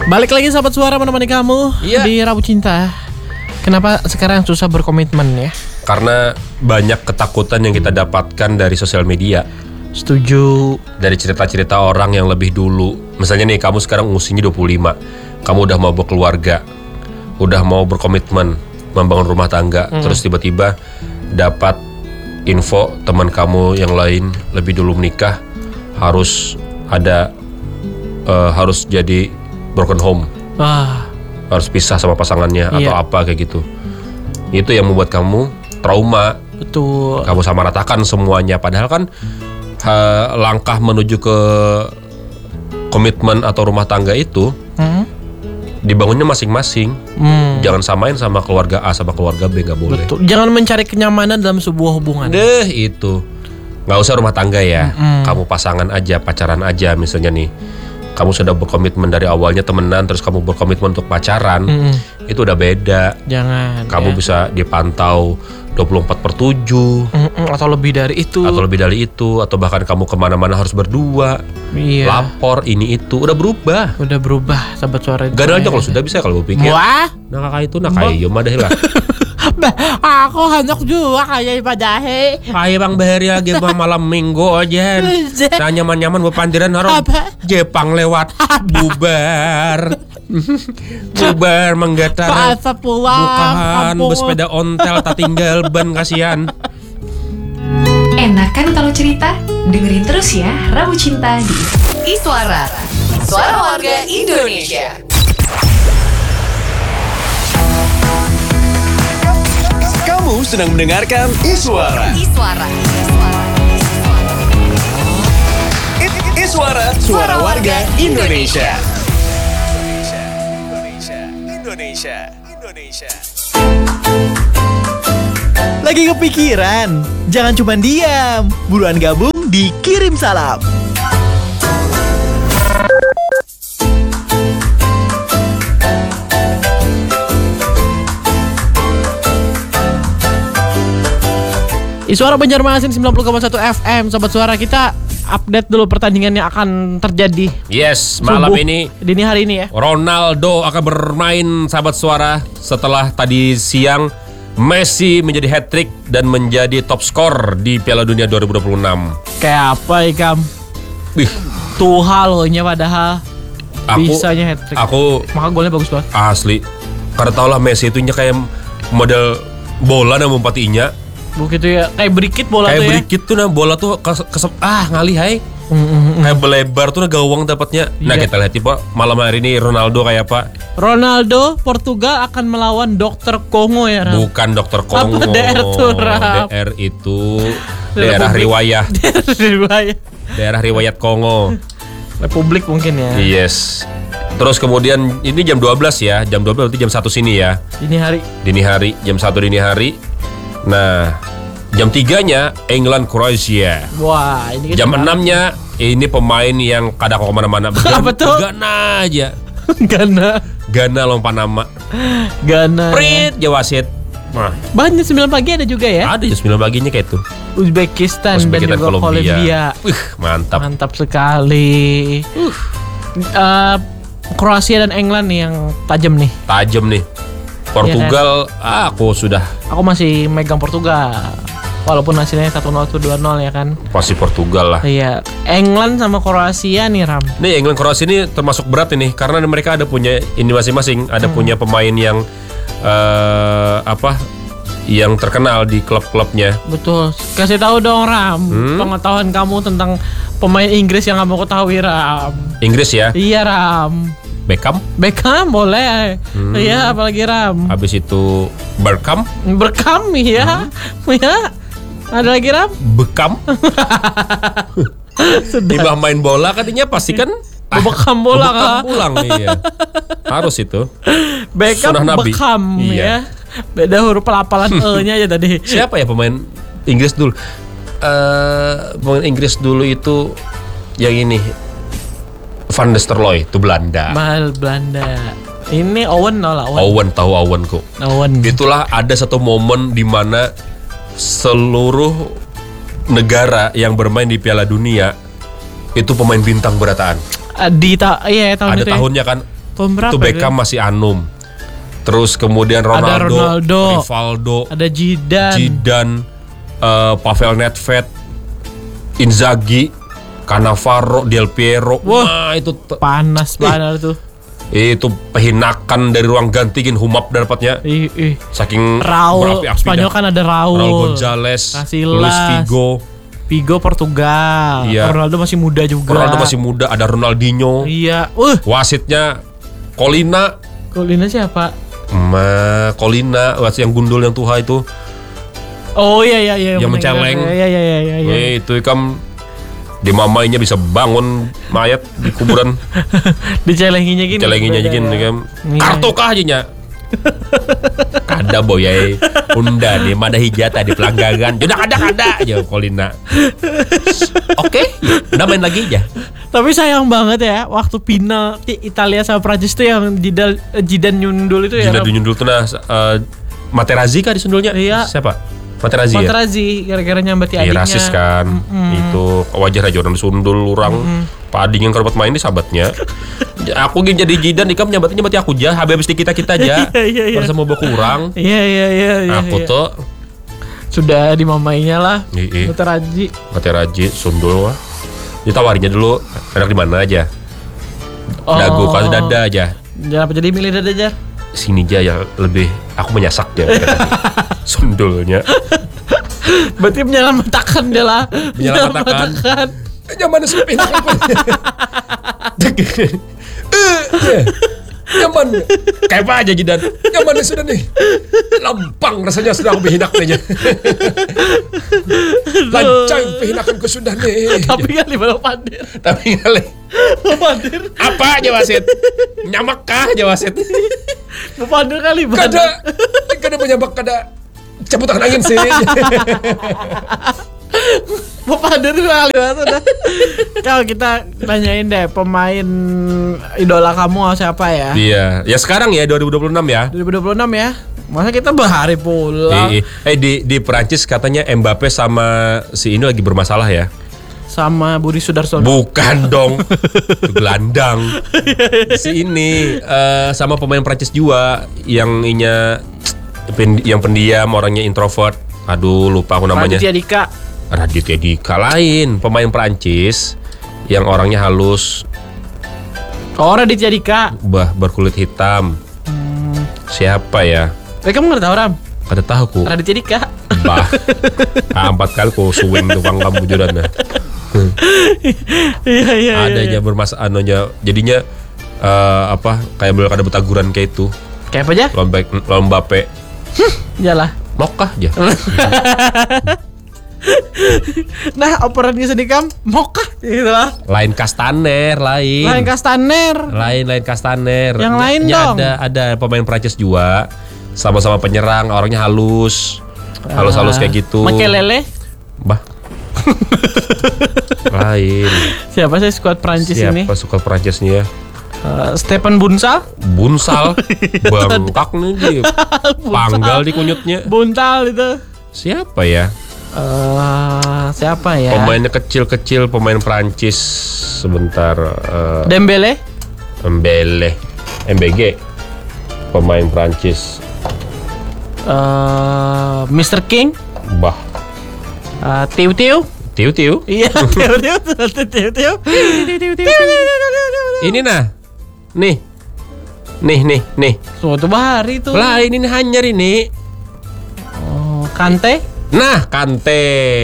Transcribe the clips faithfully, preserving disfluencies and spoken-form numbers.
Balik lagi sahabat suara menemani kamu Iya. di Rabu Cinta. Kenapa sekarang susah berkomitmen ya? Karena banyak ketakutan yang kita dapatkan dari sosial media. Setuju. Dari cerita-cerita orang yang lebih dulu. Misalnya nih, kamu sekarang usianya dua puluh lima. Kamu udah mau berkeluarga, udah mau berkomitmen membangun rumah tangga, hmm. terus tiba-tiba dapat info teman kamu yang lain lebih dulu menikah, harus ada uh, harus jadi broken home. Ah. Harus pisah sama pasangannya, iya. atau apa kayak gitu. Itu yang membuat kamu trauma. Betul. Kamu samaratakan semuanya. Padahal kan ha, langkah menuju ke komitmen atau rumah tangga itu hmm? dibangunnya masing-masing. hmm. Jangan samain sama keluarga A sama keluarga B, gak boleh. Betul. Jangan mencari kenyamanan dalam sebuah hubungan. Deh itu. Gak usah rumah tangga ya. hmm. Kamu pasangan aja, pacaran aja misalnya nih. Kamu sudah berkomitmen dari awalnya temenan, terus kamu berkomitmen untuk pacaran, mm-hmm. itu udah beda. Jangan. Kamu ya. bisa dipantau dua puluh empat per tujuh, mm-hmm. atau lebih dari itu. Atau lebih dari itu, atau bahkan kamu kemana-mana harus berdua. Iya. Lapor ini itu, udah berubah. Udah berubah sahabat suara itu. Gak ada aja kalau sudah bisa kalau gue pikir. Wah. Nah kakak itu, nah kayak yo mah deh lah. Aku hanyak juga kayak padahe. Kayak Bang Bahari lagi malam minggu aja. Nah nyaman-nyaman berpandiran harus Jepang lewat bubar. Bubar menggetar. Bukan bersepeda ontel tak tinggal ban kasihan. Enak kan kalau cerita? Dengerin terus ya Rabu Cinta di Iswara, Suara Warga Indonesia. Kamu sedang mendengarkan Iswara. Iswara. Iswara, Suara Warga Indonesia. Indonesia. Indonesia. Indonesia. Lagi kepikiran? Jangan cuma diam. Buruan gabung di Kirim Salam. Iswara Banjarmasin sembilan puluh koma satu F M. Sobat suara, kita update dulu pertandingan yang akan terjadi. Yes, malam subuh, ini dini hari ini ya. Ronaldo akan bermain sahabat suara. Setelah tadi siang Messi menjadi hat-trick dan menjadi top skor di Piala Dunia dua ribu dua puluh enam. Kayak apa Ikam? Wih, Tuhan loh nya padahal aku, bisanya hat-trick. Aku maka golnya bagus banget. Asli. Karena tau lah Messi itu kayak model bola namun patinya. Begitu ya, kayak berikit bola kayak tuh ya. Kayak berikit tuh nah bola tuh kes, kesep ah ngalih hai. Mm-hmm. Kayak belebar tuh nah gawang dapatnya. Iya. Nah kita lihat tipe malam hari ini Ronaldo kayak apa? Ronaldo Portugal akan melawan dokter Kongo ya Ram? Bukan dokter Kongo. Apa D R tuh Ram? D R itu daerah riwayah. riwayah. Daerah riwayat Kongo. Republik mungkin ya. Yes. Terus kemudian ini jam dua belas ya. Jam dua belas berarti jam satu sini ya. Dini hari. Dini hari, jam satu dini hari. Nah, jam tiganya England Kroasia. Wah, ini jam enamnya ini pemain yang kadang kok kemana-mana. Apa tuh? Gana aja. Gana. Gana lompat nama. Gana. Prit Jawasit. Nah, banyak sembilan pagi ada juga ya? Ada jam sembilan paginya kayak itu. Uzbekistan, Uzbekistan dan juga Kolombia. Kolombia. Uh, mantap. Mantap sekali. Uh. Uh, Kroasia dan England nih yang tajam nih. Tajam nih. Portugal, ya kan? Aku sudah. Aku masih megang Portugal. Walaupun hasilnya satu nol atau dua nol ya kan. Pasti Portugal lah. Iya. England sama Kroasia nih Ram. Nih England Kroasia ini termasuk berat ini karena mereka ada punya ini masing-masing, ada hmm. punya pemain yang uh, apa? Yang terkenal di klub-klubnya. Betul. Kasih tahu dong Ram, hmm? pengetahuan kamu tentang pemain Inggris yang kamu ketahui Ram. Inggris ya? Iya Ram. Beckham? Beckham boleh. Iya, hmm. apalagi Ram. Habis itu Berkham? Berkham ya. Hmm. Ya. Ada lagi Ram? Bekam? Tiba main bola katanya pasti kan Bekam bola kan? Pulang iya. Harus itu. Beckham Bekam ya. Beda huruf pelapalan E-nya aja tadi. Siapa ya pemain Inggris dulu? Uh, pemain Inggris dulu itu yang ini Van der Stroy itu Belanda. Mal Belanda. Ini Owen no lah. Owen, Owen tahu Owen kok. Owen. Itulah ada satu momen di mana seluruh negara yang bermain di Piala Dunia itu pemain bintang berataan. Di ta- iya tahun ada itu. Ada tahunnya ya? kan Tahun berapa? Itu Beckham dia? masih Anum. Terus kemudian Ronaldo, Ada Ronaldo, Rivaldo, ada Zidane, Zidane, uh, Pavel Nedved, Inzaghi, Cannavaro, Del Piero. Wah, Wah, itu t- panas banget tuh. itu pehinakan dari ruang ganti gin humap dapatnya. Ih, ih. Saking Raul, berapi-api Spanyol dah. kan ada Raul, Raul Gonzalez, Casillas, Luis Figo. Figo Portugal. Iya. Ronaldo masih muda juga. Ronaldo masih muda, ada Ronaldinho. Iya. Uh, Wasitnya Colina. Colina siapa? Ma, Colina, wasit yang gundul yang tua itu. Oh iya iya iya. Yang bener, menceleng. Iya iya iya iya. iya. Eh, itu kan dimamainya bisa bangun mayat di kuburan. Dicelenginya gini. Celenginya aja gini kan. Kartu kah aja nya? Kada boyai unda nih mana hijata di pelanggangan. Sudah kada kada aja Colina. Oke, udah main lagi aja. Tapi sayang banget ya waktu final Italia sama Prancis tuh yang Zidane Zidane nyundul itu ya. Zidane nyundul tuh nah uh, Materazzi kah disundulnya? Iya. Siapa? Materazzi ya? Materazzi gara-gara nyambati Iya, adiknya. rasis kan. Mm-mm. Itu wajar aja orang disundul orang. Pak Ading yang dapat main ini sahabatnya. Aku gini jadi Zidane ikam nyambatnya nyambati aku aja. Habis di kita-kita aja. Iya, iya, iya. Merasa mau bawa kurang. Iya iya iya iya. Aku iya. tuh Sudah dimamainya lah. Iya. Materazzi. Materazzi sundul wah. Ditawarinya dulu enak di mana aja. Oh. Dagu kasih dada aja. Jangan apa jadi milih dada aja. Sini aja ya lebih aku menyasak dia. Sundulnya. Berarti menyelamatkan dia lah. Menyelamatkan. Nyaman sepi. Nyaman. Kayak apa aja Jidan. Nyaman sudah nih. Lampang rasanya sudah aku behinak aja. Lancang behinakanku sudah nih. Tapi kali baru pandir. Tapi kali. Pandir. Apa aja wasit? Nyamak kah aja wasit? Mau pandir kali Kada. badan. Kada menyamak kada. Cabut tangan angin sih. Mau pandir kali sudah. Kalau kita tanyain deh pemain idola kamu siapa ya? Iya, ya sekarang ya dua ribu dua puluh enam ya. dua ribu dua puluh enam ya. Masa kita berhari pulang Eh, eh, eh di di Perancis katanya Mbappe sama si ini lagi bermasalah ya. sama Budi Sudarsono. Bukan dong. Itu gelandang. Si ini eh, sama pemain Perancis juga yang inya pen- yang pendiam, orangnya introvert. Aduh, lupa aku namanya. Raditya Dika. Raditya Dika lain, pemain Perancis yang orangnya halus, Oh, Raditya Dika. bah berkulit hitam. Siapa ya? Eh, kamu nggak tahu Ram? Kada tahu ku. Raditya Dika. Bah. Ah, empat kali ku suwing tukang kamu juran. Iya iya. Ada iya. aja bermasalah anunya. Jadinya eh, apa? Kayak boleh ada betaguran kayak itu. Kayak apa aja? Lomba lomba pe. Jalah. Mokah aja. Nah, operannya sedih kam, mokah gitu lah. Lain Kastaner, lain. Lain Kastaner. lain lain Kastaner. Yang lain Ini dong. Ada ada pemain Prancis juga. Sama-sama penyerang, orangnya halus. Halus-halus kayak gitu. Makelele. Bah. Lain. Siapa sih skuad Prancis Siapa ini? suka Prancisnya ya? Uh, Stephen Bunsal. Bunsal. Bengkak nih dia. Panggal di kunyutnya. Buntal itu. Siapa ya? Uh, siapa ya? Pemainnya kecil-kecil, pemain Prancis. Sebentar. eh, Dembele. Mbele, M B G. Pemain Prancis. Uh, mister King. Bah. Uh, Tiu Tiu. Tiu Tiu. Iya, Tiu Tiu. Tiu Tiu. Ini nah. Nih. Nih, nih, nih. Suatu bahari tuh. Lain ini hanyar ini. Oh, Kante. Nah, Kante.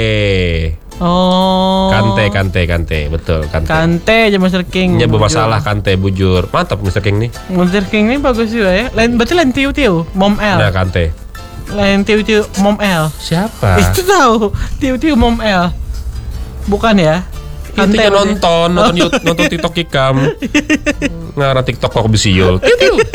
Oh. Kante, Kante, Kante. Betul, Kante. Kante aja Mister King. Nya bermasalah Kante bujur. Mantap mister King nih. Mister King ini bagus juga ya. Lain berarti lain Tiu Tiu, Mom L. Nah, Kante. Lain Tiu Tiu, Mom L. Siapa? Itu tahu. Tiu Tiu, Mom L. Bukan ya? Kante berarti. nonton, nonton YouTube, nonton TikTok ikam. Ngarang TikTok kok bisiul.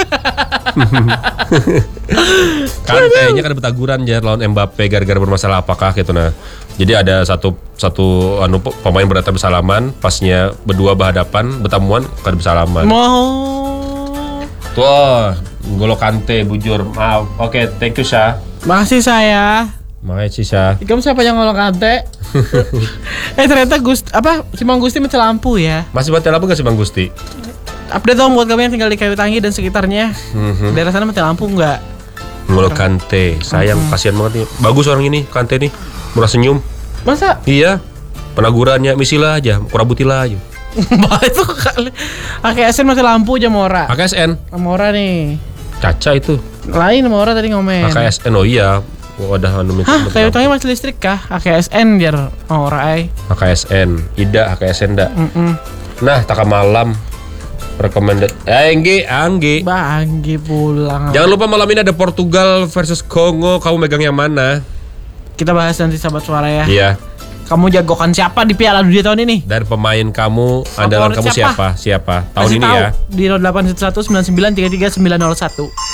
Kantenya kan betaguran ya lawan Mbappe gara-gara bermasalah apakah gitu nah. Jadi ada satu satu anu pemain berdatang bersalaman, pasnya berdua berhadapan, bertamuan kada bersalaman. Mau. Tuh, Ngolo Kante bujur. Maaf. Oke, thank you Syah. Makasih saya. Makasih Syah. Kamu siapa yang ngolong Kante? eh ternyata Gust apa Simon Gusti mati lampu ya. Masih batal apa gak sih Bang Gusti? Update dong buat kalian yang tinggal di Kayu Tangi dan sekitarnya. Mhm. Daerah sana mati lampu nggak? Ngolo Kante, sayang kasihan banget nih. Bagus orang ini Kante nih, murah senyum. Masa? Iya. Penagurannya misilah aja, kurabutilah aja. Bah itu kali. A K S N mati lampu aja Mora. A K S N, Mora nih. Caca itu. Lain Mora tadi ngomen. A K S N oh iya. Wadah anu minta. Hah, Kayu Tangi masih listrik kah? A K S N biar Mora ay. A K S N, Ida A K S N dak. Mm-mm. Nah, taka malam recommended. Eh, Anggi, Anggi. Banggi pulang. Jangan lupa malam ini ada Portugal versus Kongo. Kamu megang yang mana? Kita bahas nanti sahabat suara ya. Iya. Kamu jagokan siapa di Piala Dunia tahun ini? Dan pemain kamu, andalan Favorit kamu siapa? siapa? Siapa? Tahun Kasih ini tahu ya. di nol delapan satu satu sembilan sembilan tiga tiga sembilan nol satu.